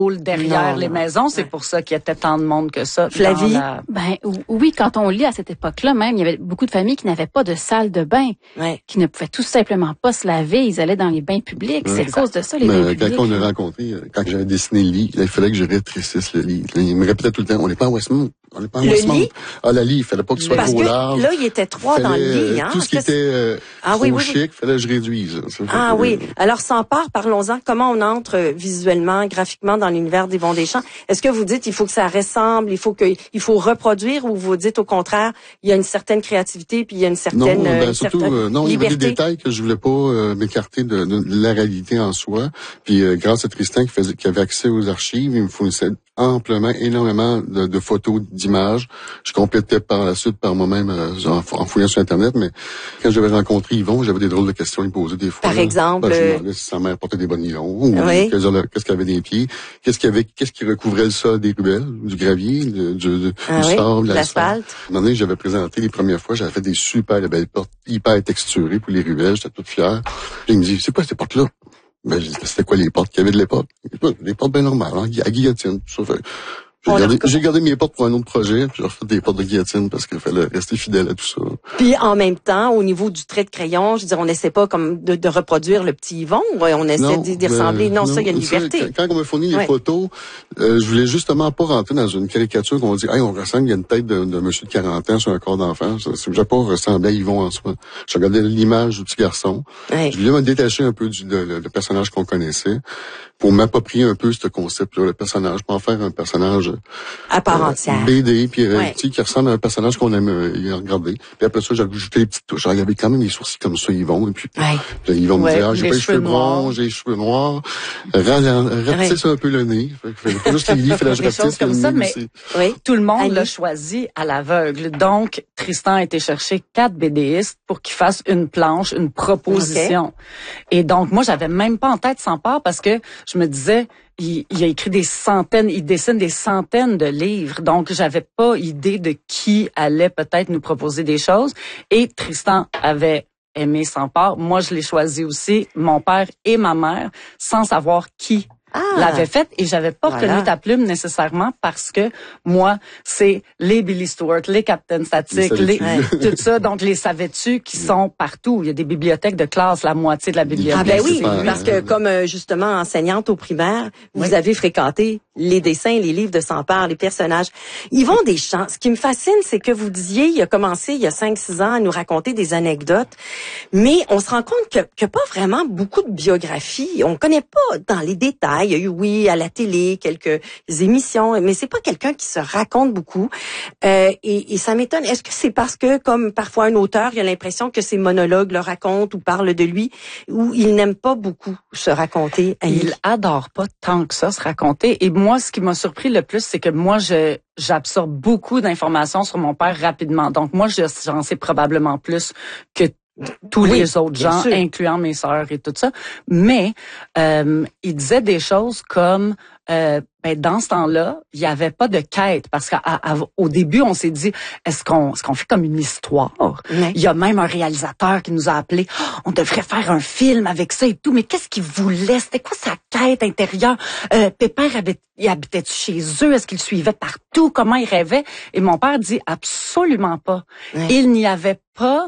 derrière les maisons. C'est pour ça qu'il y avait tant de monde que ça. Flavie? Ben oui, quand on lit à cette époque-là même, il y avait beaucoup de familles qui n'avaient pas de salle de bain, qui ne pouvaient tout simplement pas se laver. Ils allaient dans les bains publics. C'est à cause de ça, les bains publics. Quand on a rencontré, quand j'avais dessiné le lit, il fallait que je rétrécisse le lit. Il me répétait tout le temps, on n'est pas à Westmount. On n'est pas à Westmount. Lit? Ah, le lit, il fallait pas qu'il soit trop large. Là, il était 3 dans le lit, hein. Tout ce qui était trop chic, fallait que je réduise. Oui. Alors, sans part, parlons-en. Comment on entre visuellement, graphiquement dans l'univers d'Yvon Deschamps? Est-ce que vous dites il faut que ça ressemble, il faut reproduire, ou vous dites au contraire, il y a une certaine créativité puis il y a une certaine non, il y avait des détails que je voulais pas m'écarter de la réalité en soi. Puis grâce à Tristan qui avait accès aux archives, il me fournissait amplement, énormément de photos, d'images. Je complétais par la suite par moi-même en fouillant sur Internet, mais quand j'avais rencontré Yvon, j'avais des drôles de questions à lui poser des fois. Par exemple? Je me demandais si sa mère portait des bons nylons, ou qu'est-ce qu'elle avait des pieds, qu'est-ce qui recouvrait le sol des ruelles, du gravier, du sable, de l'asphalte. À un moment donné, j'avais présenté les premières fois, j'avais fait des super belles portes, hyper texturées pour les ruelles, j'étais toute fière. Puis il me dit, c'est quoi ces portes-là? Ben, c'était quoi les portes qu'il y avait de l'époque? Des portes bien normales, hein, à guillotine, tout ça. J'ai gardé mes portes pour un autre projet, puis j'ai refait des portes de guillotine parce qu'il fallait rester fidèle à tout ça. Puis en même temps, au niveau du trait de crayon, je veux dire, on n'essaie pas comme de reproduire le petit Yvon, on essaie d'y ressembler. Non, ça, il y a une liberté. Quand on m'a fourni les photos, je voulais justement pas rentrer dans une caricature qu'on dit, on ressemble, il y a une tête de monsieur de 40 ans sur un corps d'enfant. Je voulais pas ressembler à Yvon en soi. Je regardais l'image du petit garçon. Je voulais me détacher un peu le personnage qu'on connaissait pour m'approprier un peu ce concept-là, le personnage, pour en faire un personnage à part entière. BD, puis qui ressemble à un personnage qu'on aime regarder. Puis après ça, j'ai ajouté les petites touches. Il avait quand même les sourcils comme ça, Yvon. Et puis Yvon me disait, j'ai pas les cheveux blonds, j'ai les cheveux noirs. Ratisse un peu le nez. Juste les livres, il fallait que je ratisse comme ça, mais tout le monde Annie l'a choisi à l'aveugle. Donc, Tristan a été chercher 4 BDistes pour qu'ils fassent une planche, une proposition. Et donc, moi, j'avais même pas en tête Sans part parce que je me disais, il a écrit il dessine des centaines de livres, donc j'avais pas idée de qui allait peut-être nous proposer des choses. Et Tristan avait aimé Sans part. Moi, je l'ai choisi aussi, mon père et ma mère, sans savoir qui l'avait fait, et j'avais pas reconnu ta plume nécessairement parce que moi, c'est les Billy Stewart, les Captain Static, tout ça, donc les savais-tu qui sont partout. Il y a des bibliothèques de classe, la moitié de la bibliothèque. Ah ben oui, parce que comme justement enseignante au primaire, vous avez fréquenté les dessins, les livres de Sans part, les personnages. Yvon Deschamps, ce qui me fascine, c'est que vous disiez, il a commencé il y a 5-6 ans à nous raconter des anecdotes, mais on se rend compte qu'il n'y a pas vraiment beaucoup de biographies. On connaît pas dans les détails. Il y a eu, à la télé, quelques émissions, mais c'est pas quelqu'un qui se raconte beaucoup. Et ça m'étonne. Est-ce que c'est parce que, comme parfois un auteur, il a l'impression que ses monologues le racontent ou parlent de lui, ou il n'aime pas beaucoup se raconter? Il adore pas tant que ça se raconter. Et moi, ce qui m'a surpris le plus, c'est que moi, j'absorbe beaucoup d'informations sur mon père rapidement. Donc moi, j'en sais probablement plus que tous les autres gens, incluant mes sœurs et tout ça. Mais il disait des choses comme dans ce temps-là, il n'y avait pas de quête parce qu'au début, on s'est dit est-ce qu'on fait comme une histoire? Il y a même un réalisateur qui nous a appelé, on devrait faire un film avec ça et tout, mais qu'est-ce qu'il voulait? C'était quoi sa quête intérieure? Pépère habitait-tu chez eux? Est-ce qu'il suivait partout? Comment il rêvait? Et mon père dit absolument pas. Il n'y avait pas,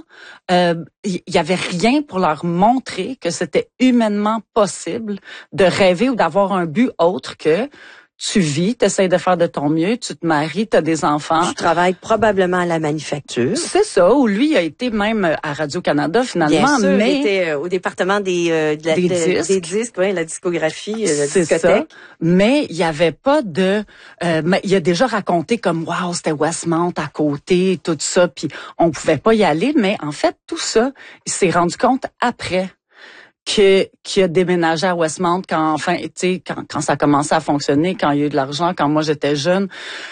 il y avait rien pour leur montrer que c'était humainement possible de rêver ou d'avoir un but autre que tu vis, tu essaies de faire de ton mieux, tu te maries, tu as des enfants. Tu travailles probablement à la manufacture. C'est ça, ou lui a été même à Radio-Canada finalement. Bien sûr, mais il était au département des disques, la discographie, la discothèque. Ça. Mais il y avait pas de... il a déjà raconté comme « Wow, c'était Westmount à côté, tout ça, puis on pouvait pas y aller. » Mais en fait, tout ça, il s'est rendu compte après qui a déménagé à Westmount quand ça a commencé à fonctionner, quand il y a eu de l'argent, quand moi j'étais jeune,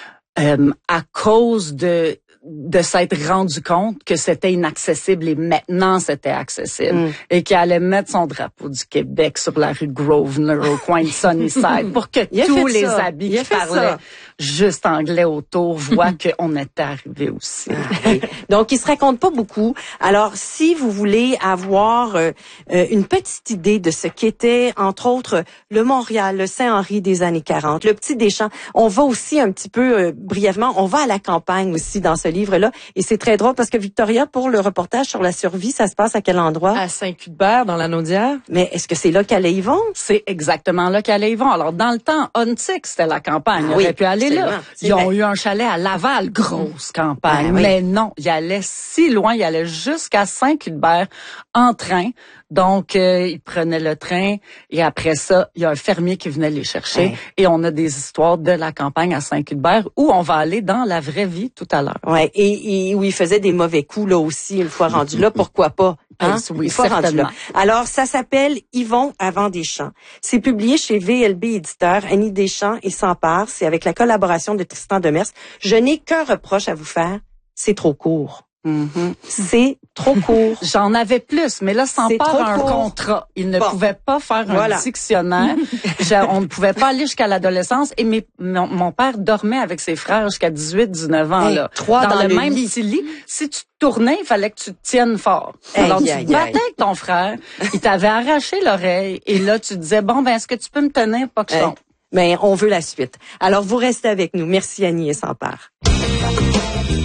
à cause de s'être rendu compte que c'était inaccessible et maintenant c'était accessible et qu'il allait mettre son drapeau du Québec sur la rue Grosvenor au coin de Sunnyside pour que tous les habits qui parlaient juste anglais autour voient qu'on est arrivé aussi. Oui. Donc, ils se racontent pas beaucoup. Alors, si vous voulez avoir une petite idée de ce qu'était, entre autres, le Montréal, le Saint-Henri des années 40, le Petit Deschamps, on va aussi un petit peu, brièvement, on va à la campagne aussi dans ce livre-là. Et c'est très drôle parce que Victoria, pour le reportage sur la survie, ça se passe à quel endroit? À Saint-Cuthbert, dans la Naudière. Mais est-ce que c'est là qu'allait Yvon? C'est exactement là qu'allait Yvon. Alors, dans le temps, Ontic, c'était la campagne. Il aurait pu aller là. Ils ont eu un chalet à Laval, grosse campagne. Mais non, il allait si loin, il allait jusqu'à Saint-Cuthbert en train. Donc, ils prenaient le train et après ça, il y a un fermier qui venait les chercher et on a des histoires de la campagne à Saint-Cuthbert où on va aller dans la vraie vie tout à l'heure. Ouais, et où il faisait des mauvais coups là aussi une fois rendu là, pourquoi pas? Hein? Oui, une fois rendu là. Alors, ça s'appelle Yvon avant Deschamps. C'est publié chez VLB Éditeur, Annie Deschamps et Sampard. C'est avec la collaboration de Tristan Demers. Je n'ai qu'un reproche à vous faire, c'est trop court. C'est trop court. J'en avais plus, mais là, Sampard a un contrat. Il ne pouvait pas faire un dictionnaire. On ne pouvait pas aller jusqu'à l'adolescence. Et mon père dormait avec ses frères jusqu'à 18-19 ans. Là, trois dans le même petit lit. Si tu tournais, il fallait que tu te tiennes fort. Alors, tu te battais avec ton frère. Il t'avait arraché l'oreille. Et là, tu disais, bon, ben, est-ce que tu peux me tenir pas que je tombe? Mais on veut la suite. Alors, vous restez avec nous. Merci, Annie et Sampard.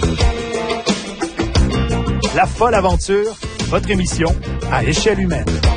La folle aventure, votre émission à échelle humaine.